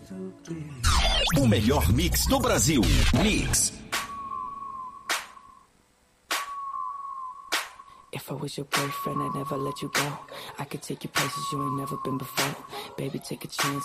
O melhor mix do Brasil. Mix. If I was your boyfriend, I'd never let you go. I could take you places you ain't never been before. Baby, take a chance